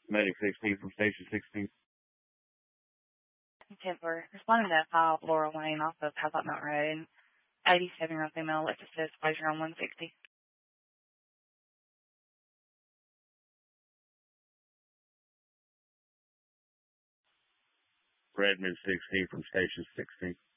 Medic 16 from Station 16. Templar, responding to F5 Laurel Lane off of Hazlet Mountain Road. 87-year-old female, let's assist, pleasure on 160. Redmond 16 from Station 16.